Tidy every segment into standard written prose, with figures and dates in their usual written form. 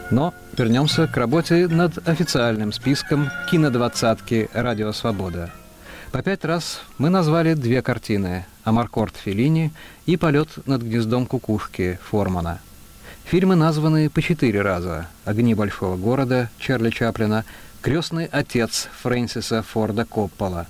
Но вернемся к работе над официальным списком кинодвадцатки «Радио Свобода». По 5 раз мы назвали 2 картины «Амаркорд» Феллини и «Полет над гнездом кукушки» Формана. Фильмы названы по 4 раза: «Огни большого города» Чарли Чаплина, «Крестный отец» Фрэнсиса Форда Коппола,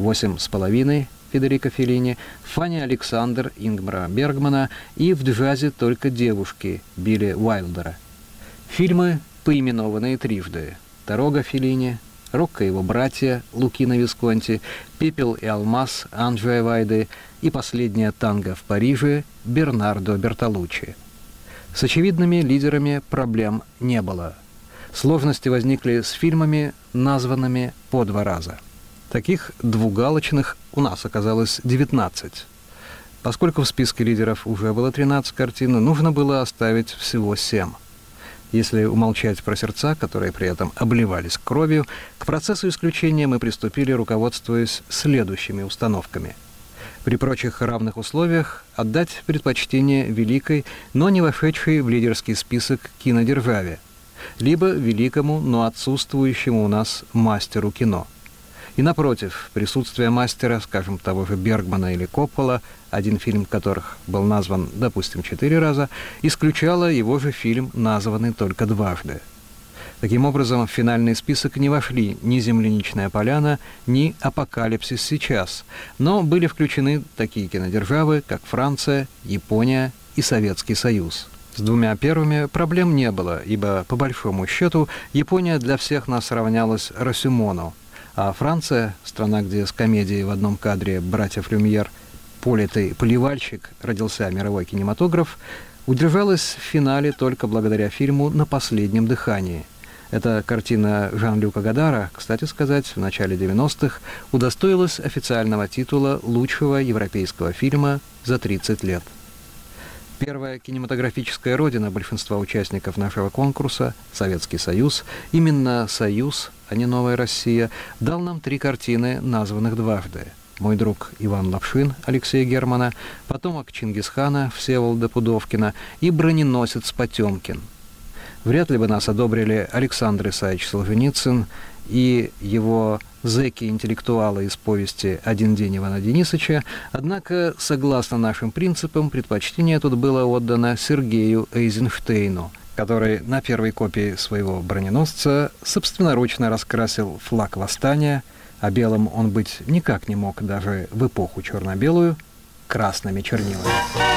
«8,5» Федерико Феллини, «Фанни Александр» Ингмара Бергмана и «В джазе только девушки» Билли Уайлдера. Фильмы, поименованные трижды: «Дорога» Феллини, «Рокко и его братья» Лукино Висконти, «Пепел и алмаз» Анджея Вайды и «Последняя танго в Париже» Бернардо Бертолуччи. С очевидными лидерами проблем не было. Сложности возникли с фильмами, названными по 2 раза. Таких двугалочных у нас оказалось 19. Поскольку в списке лидеров уже было 13 картин, нужно было оставить всего 7. Если умолчать про сердца, которые при этом обливались кровью, к процессу исключения мы приступили, руководствуясь следующими установками. При прочих равных условиях отдать предпочтение великой, но не вошедшей в лидерский список кинодержаве, либо великому, но отсутствующему у нас мастеру кино. И напротив, присутствие мастера, скажем, того же Бергмана или Коппола, один фильм которых был назван, допустим, 4 раза, исключало его же фильм, названный только дважды. Таким образом, в финальный список не вошли ни «Земляничная поляна», ни «Апокалипсис сейчас», но были включены такие кинодержавы, как Франция, Япония и Советский Союз. С 2 первыми проблем не было, ибо, по большому счету, Япония для всех нас равнялась Росюмону, а Франция, страна, где с комедией в одном кадре братьев Люмьер «Политый поливальщик» родился мировой кинематограф, удержалась в финале только благодаря фильму «На последнем дыхании». Эта картина Жан-Люка Годара, кстати сказать, в начале 90-х удостоилась официального титула лучшего европейского фильма за 30 лет. Первая кинематографическая родина большинства участников нашего конкурса, Советский Союз, именно Союз, а не Новая Россия, дал нам 3 картины, названных дважды: «Мой друг Иван Лапшин» Алексея Германа, «Потомок Чингисхана» Всеволода Пудовкина и «Броненосец Потемкин». Вряд ли бы нас одобрили Александр Исаевич Солженицын и его зэки-интеллектуалы из повести «Один день Ивана Денисовича», однако, согласно нашим принципам, предпочтение тут было отдано Сергею Эйзенштейну, который на первой копии своего броненосца собственноручно раскрасил флаг восстания, а белым он быть никак не мог даже в эпоху черно-белую, красными чернилами.